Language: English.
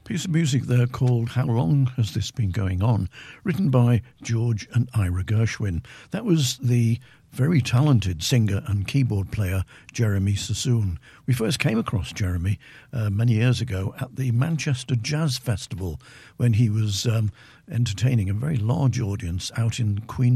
Piece of music there called How Long Has This Been Going On, written by George and Ira Gershwin. That was the very talented singer and keyboard player Jeremy Sassoon. We first came across Jeremy many years ago at the Manchester Jazz Festival when he was entertaining a very large audience out in Queen's